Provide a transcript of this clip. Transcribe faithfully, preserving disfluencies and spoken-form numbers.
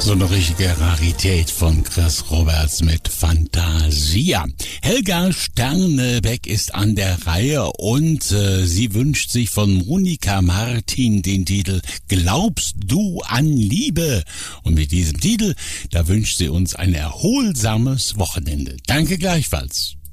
So eine richtige Rarität von Chris Roberts mit Fantasia. Helga Sternebeck ist an der Reihe und äh, sie wünscht sich von Monika Martin den Titel Glaubst du an Liebe? Und mit diesem Titel, da wünscht sie uns ein erholsames Wochenende. Danke gleichfalls.